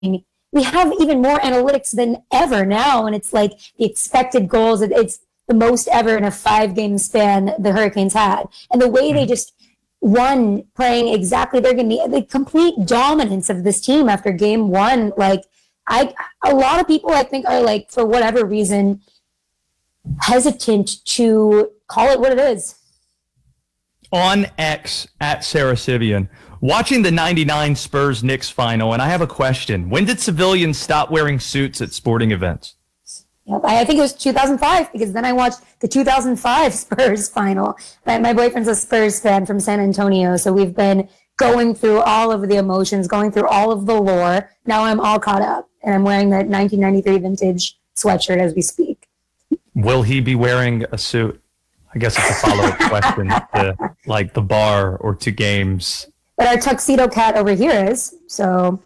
we have even more analytics than ever now. And it's like the expected goals, it's the most ever in a 5-game span the Hurricanes had. And the way they just won, playing exactly, they're going to be the complete dominance of this team after game one. Like, a lot of people I think are like, for whatever reason, hesitant to call it what it is. On X at Sarah Sivian, watching the 99 Spurs Knicks final, and I have a question. When did civilians stop wearing suits at sporting events? Yep, I think it was 2005, because then I watched the 2005 Spurs final. My boyfriend's a Spurs fan from San Antonio, so we've been going through all of the emotions, going through all of the lore. Now I'm all caught up, and I'm wearing that 1993 vintage sweatshirt as we speak. Will he be wearing a suit? I guess it's a follow-up question to like the bar or to games. But our tuxedo cat over here is, so.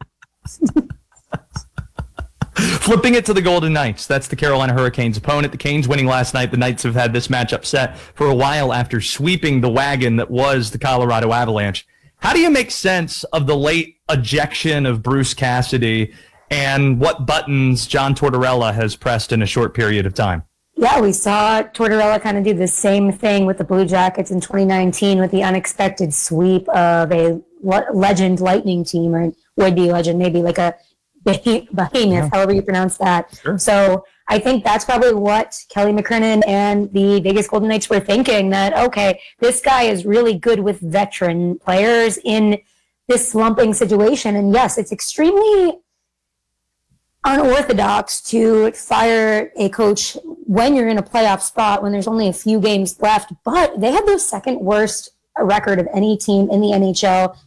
Flipping it to the Golden Knights. That's the Carolina Hurricanes' opponent. The Canes winning last night. The Knights have had this matchup set for a while after sweeping the wagon that was the Colorado Avalanche. How do you make sense of the late ejection of Bruce Cassidy and what buttons John Tortorella has pressed in a short period of time? Yeah, we saw Tortorella kind of do the same thing with the Blue Jackets in 2019 with the unexpected sweep of a legend Lightning team, or would-be legend, maybe like a behemoth, however you pronounce that. Sure. So I think that's probably what Kelly McCrimmon and the Vegas Golden Knights were thinking, that, okay, this guy is really good with veteran players in this slumping situation. And yes, it's extremely unorthodox to fire a coach when you're in a playoff spot, when there's only a few games left, but they had the second worst record of any team in the NHL